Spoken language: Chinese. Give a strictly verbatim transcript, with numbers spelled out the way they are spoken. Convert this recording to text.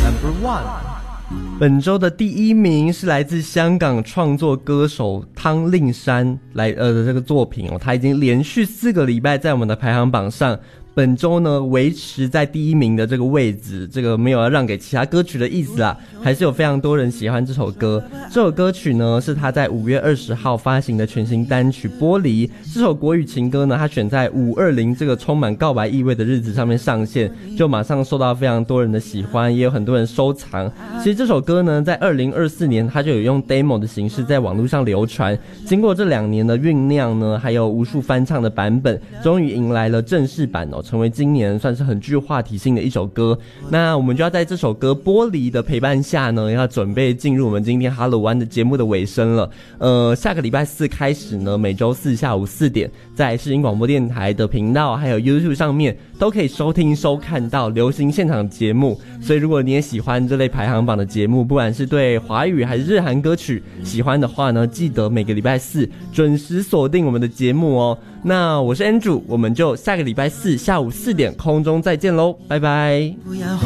Number One。本周的第一名是来自香港创作歌手汤令山来呃的这个作品哦，他已经连续四个礼拜在我们的排行榜上。本周呢维持在第一名的这个位置，这个没有要让给其他歌曲的意思啦，还是有非常多人喜欢这首歌。这首歌曲呢是他在五月二十号发行的全新单曲《玻璃》。这首国语情歌呢，他选在五二零这个充满告白意味的日子上面上线，就马上受到非常多人的喜欢，也有很多人收藏。其实这首歌呢，在二零二四年他就有用 demo 的形式在网络上流传，经过这两年的酝酿呢，还有无数翻唱的版本，终于迎来了正式版哦。成为今年算是很具话题性的一首歌。那我们就要在这首歌《玻璃》的陪伴下呢，要准备进入我们今天哈喽湾的节目的尾声了。呃，下个礼拜四开始呢，每周四下午四点，在世新广播电台的频道还有 YouTube 上面都可以收听收看到流行现场节目。所以如果你也喜欢这类排行榜的节目，不管是对华语还是日韩歌曲喜欢的话呢，记得每个礼拜四准时锁定我们的节目哦。那我是 Andrew， 我们就下个礼拜四下午四点空中再见咯，拜拜。不要